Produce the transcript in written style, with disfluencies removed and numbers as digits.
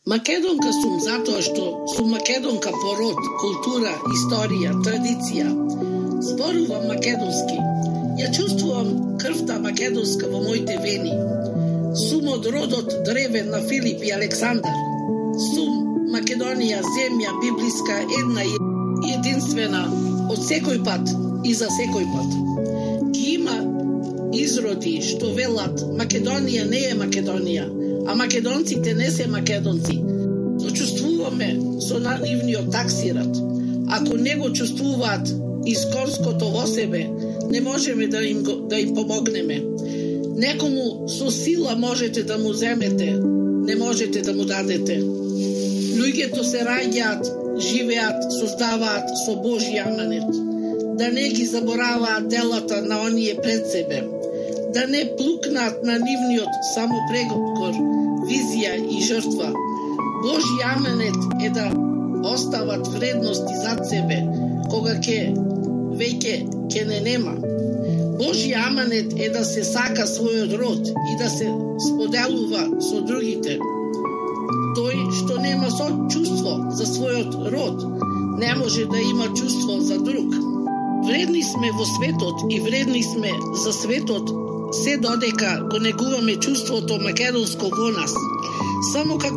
Македонка сум затоа што сум македонка по род, култура, историја, традиција. Зборувам македонски. Ја чувствувам крвта македонска во моите вени. Сум од родот древен на Филип и Александар. Сум Македонија, земја библиска, една и единствена, од секој пат и за секој пат. Ги има изроди што велат Македонија не е Македонија, а македонците не се македонци. Сочувствуваме со нивниот таксират. Ако не го чувствуваат исконското во себе, не можеме да им помогнеме. Некому со сила можете да му земете, не можете да му дадете. Луѓето се раѓаат, живеат, создаваат со Божји аманет. Да не ги забораваат делата на оние пред себе. Да не плукнат на нивниот самопрекор, визија и жртва. Божји аманет е да остават вредности зад себе, кога веќе не нема. Божји аманет е да се сака својот род и да се споделува со другите. Тој што нема сочувство за својот род, не може да има чувство за друг. Вредни сме во светот и вредни сме за светот, се додека го негуваме чувството македонско во нас. Само како